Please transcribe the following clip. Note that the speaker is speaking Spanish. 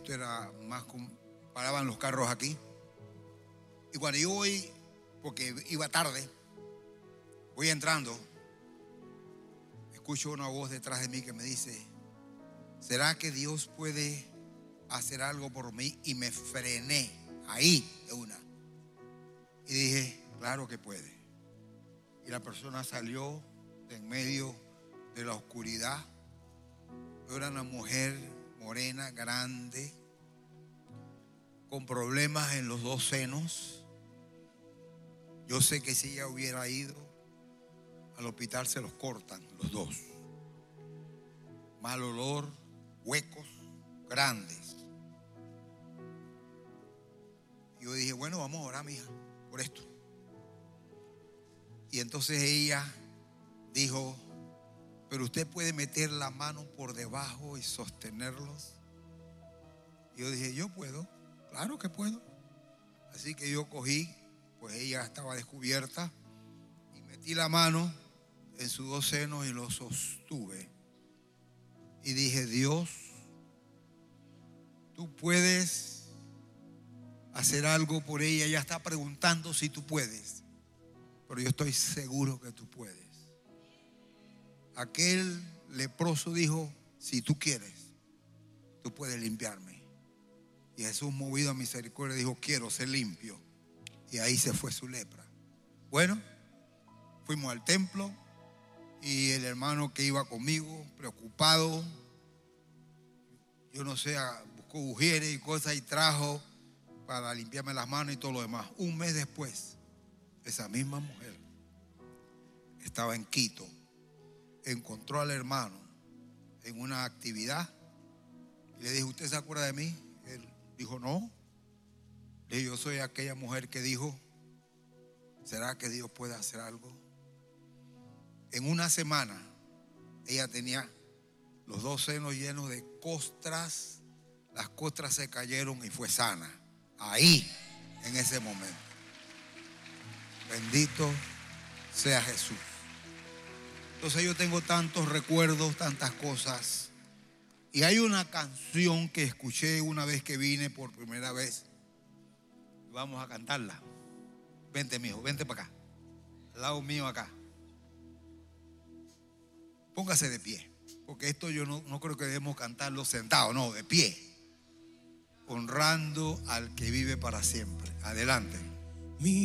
esto era más paraban los carros aquí. Y cuando yo voy, porque iba tarde, voy entrando, escucho una voz detrás de mí que me dice: ¿será que Dios puede hacer algo por mí? Y me frené ahí de una. Y dije: claro que puede. Y la persona salió de en medio de la oscuridad. Era una mujer morena, grande, con problemas en los dos senos. Yo sé que si ella hubiera ido al hospital se los cortan los dos. Mal olor, huecos grandes. Yo dije: bueno, vamos a orar, mija, por esto. Y entonces ella dijo: pero usted puede meter la mano por debajo y sostenerlos. Y yo dije: yo puedo, claro que puedo. Así que yo cogí, pues ella estaba descubierta, y metí la mano en sus dos senos y los sostuve. Y dije: Dios, tú puedes hacer algo por ella. Ella está preguntando si tú puedes, pero yo estoy seguro que tú puedes. Aquel leproso dijo: si tú quieres, tú puedes limpiarme. Y Jesús, movido a misericordia, dijo: quiero ser limpio. Y ahí se fue su lepra. Bueno, fuimos al templo y el hermano que iba conmigo, preocupado, yo no sé, buscó ujieres y cosas y trajo para limpiarme las manos y todo lo demás. Un mes después, esa misma mujer estaba en Quito, encontró al hermano en una actividad y le dijo: ¿usted se acuerda de mí? Él dijo: no. Le dije: yo soy aquella mujer que dijo: ¿será que Dios puede hacer algo? En una semana ella tenía los dos senos llenos de costras. Las costras se cayeron y fue sana ahí, en ese momento. Bendito sea Jesús. Entonces yo tengo tantos recuerdos, tantas cosas. Y hay una canción que escuché una vez que vine por primera vez. Vamos a cantarla. Vente, mijo, vente para acá, al lado mío acá. Póngase de pie, porque esto yo no creo que debemos cantarlo sentado, no, de pie. Honrando al que vive para siempre. Adelante.